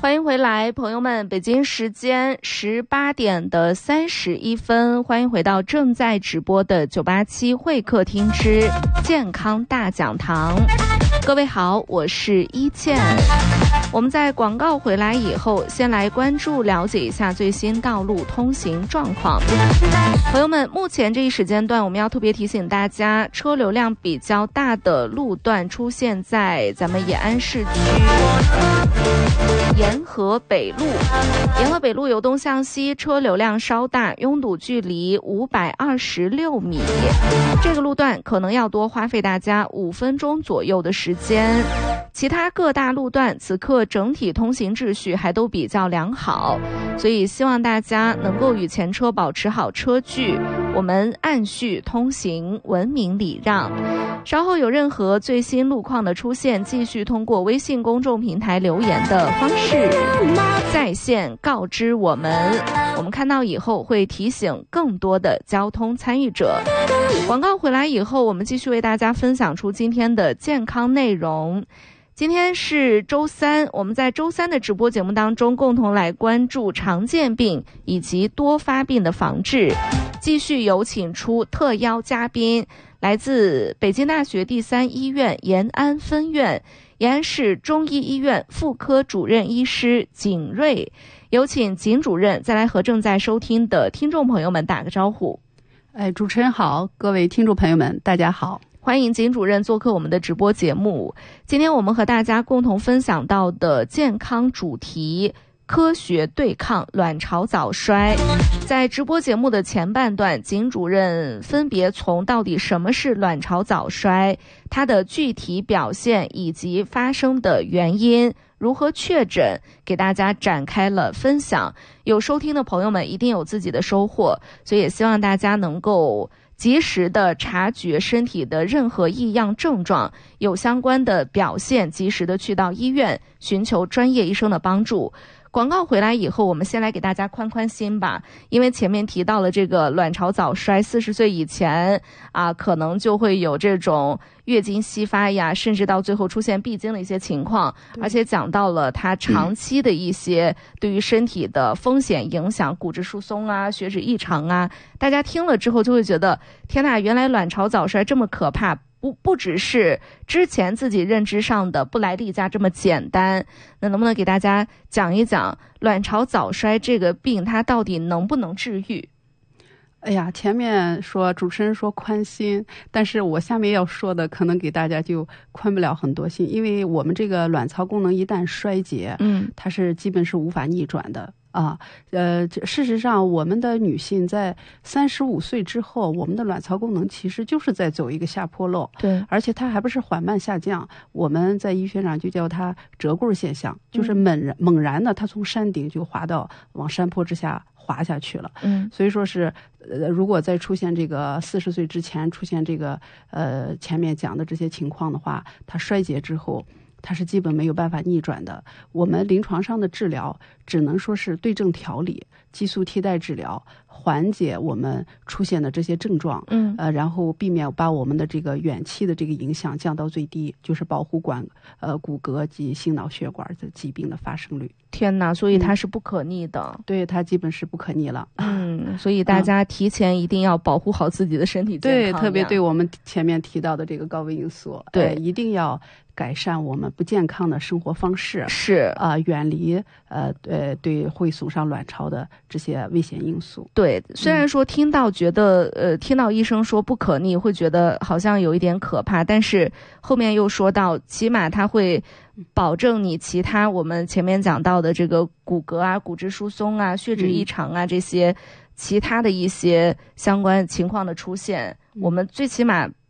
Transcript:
欢迎回来，朋友们，北京时间18点31分，欢迎回到正在直播的987会客厅之健康大讲堂。各位好，我是一倩。我们在广告回来以后，先来关注了解一下最新道路通行状况。朋友们，目前这一时间段，我们要特别提醒大家，车流量比较大的路段出现在咱们延安市区沿河北路。沿河北路由东向西，车流量稍大，拥堵距离526米。这个路段可能要多花费大家5分钟左右的时间。其他各大路段此刻整体通行秩序还都比较良好，所以希望大家能够与前车保持好车距，我们按序通行，文明礼让。稍后有任何最新路况的出现，继续通过微信公众平台留言的方式在线告知我们，我们看到以后会提醒更多的交通参与者。广告回来以后，我们继续为大家分享出今天的健康内容。今天是周三，我们在周三的直播节目当中共同来关注常见病以及多发病的防治。继续有请出特邀嘉宾，来自北京大学第三医院延安分院延安市中医医院妇科主任医师景瑞。有请景主任再来和正在收听的听众朋友们打个招呼。 主持人好，各位听众朋友们大家好， 欢迎景主任做客我们的直播节目。今天我们和大家共同分享到的健康主题，科学对抗卵巢早衰。在直播节目的前半段，景主任分别从到底什么是卵巢早衰，它的具体表现以及发生的原因，如何确诊，给大家展开了分享。有收听的朋友们一定有自己的收获，所以也希望大家能够及时的察觉身体的任何异样症状，有相关的表现，及时的去到医院寻求专业医生的帮助。广告回来以后，我们先来给大家宽宽心吧，因为前面提到了这个卵巢早衰，40岁以前可能就会有这种月经稀发呀，甚至到最后出现闭经的一些情况，而且讲到了它长期的一些对于身体的风险影响，骨质疏松啊，血脂异常啊，大家听了之后就会觉得，天哪，原来卵巢早衰这么可怕。不只是之前自己认知上的不来例假这么简单，那能不能给大家讲一讲卵巢早衰这个病它到底能不能治愈？ 前面说主持人说宽心，但是我下面要说的可能给大家就宽不了很多心，因为我们这个卵巢功能一旦衰竭，它是基本是无法逆转的。事实上我们的女性在35岁之后，我们的卵巢功能其实就是在走一个下坡路， 对， 而且它还不是缓慢下降，我们在医学上就叫它折棍现象，就是猛然的它从山顶就往山坡之下滑下去了。所以说是如果再出现这个40岁之前出现这个前面讲的这些情况的话，它衰竭之后它是基本没有办法逆转的。我们临床上的治疗只能说是对症调理，激素替代治疗，缓解我们出现的这些症状，然后避免把我们的这个远期的这个影响降到最低，就是保护骨骼及心脑血管的疾病的发生率。 天哪，所以它是不可逆的。 对，它基本是不可逆了。 所以大家提前一定要保护好自己的身体健康。 对，特别对我们前面提到的这个高危因素， 对， 一定要改善我们不健康的生活方式， 是远离对会损伤卵巢的这些危险因素。 对，虽然说听到医生说不可逆，会觉得好像有一点可怕，但是后面又说到，起码它会保证你其他我们前面讲到的这个骨骼啊、骨质疏松啊、血脂异常啊这些其他的一些相关情况的出现，我们最起码